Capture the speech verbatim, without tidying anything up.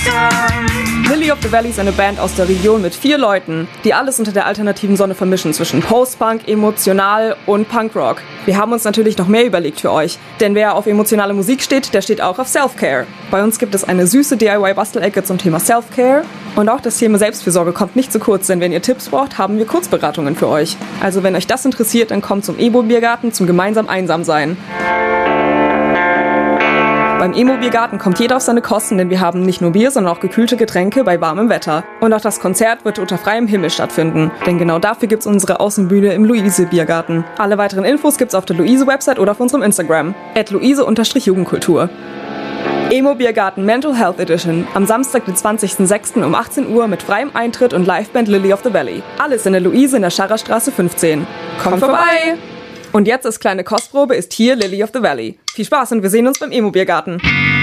Lily of the Valley ist eine Band aus der Region mit vier Leuten, die alles unter der alternativen Sonne vermischen zwischen Post-Punk, emotional und Punkrock. Wir haben uns natürlich noch mehr überlegt für euch, denn wer auf emotionale Musik steht, der steht auch auf Self-Care. Bei uns gibt es eine süße D I Y-Bastelecke zum Thema Self-Care und auch das Thema Selbstfürsorge kommt nicht zu kurz, denn wenn ihr Tipps braucht, haben wir Kurzberatungen für euch. Also wenn euch das interessiert, dann kommt zum Emo-Biergarten zum gemeinsam einsam sein. Beim Emo-Biergarten kommt jeder auf seine Kosten, denn wir haben nicht nur Bier, sondern auch gekühlte Getränke bei warmem Wetter. Und auch das Konzert wird unter freiem Himmel stattfinden, denn genau dafür gibt's unsere Außenbühne im Luise-Biergarten. Alle weiteren Infos gibt's auf der Luise-Website oder auf unserem Instagram, at luise-jugendkultur. Emo-Biergarten Mental Health Edition, am Samstag, den zwanzigsten sechsten um achtzehn Uhr mit freiem Eintritt und Liveband Lily of the Valley. Alles in der Luise in der Scharrerstraße fünfzehn. Kommt vorbei! Und jetzt als kleine Kostprobe ist hier Lily of the Valley. Viel Spaß und wir sehen uns beim Emo-Biergarten.